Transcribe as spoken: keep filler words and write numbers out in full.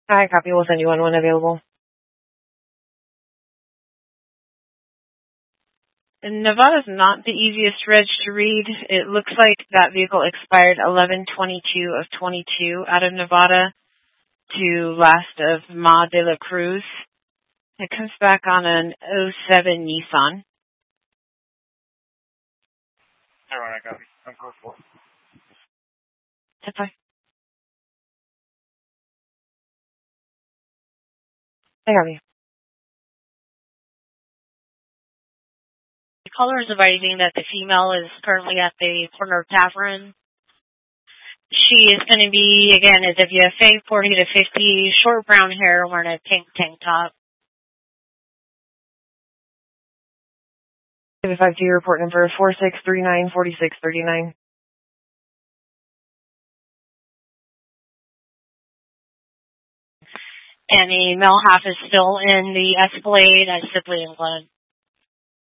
Hi, copy. We'll send you one when available. And Nevada's not the easiest reg to read. It looks like that vehicle expired eleven twenty-two of twenty-two out of Nevada to last of Ma de la Cruz. It comes back on an oh seven Nissan. All right, I got it. I'm going for it. That's fine. I got you. The caller is advising that the female is currently at the corner of Tavern. She is going to be, again, as if you have fake forty to fifty, short brown hair, wearing a pink tank top. five G report number four six three nine four six three nine. And the male half is still in the Escalade at Sibley, England.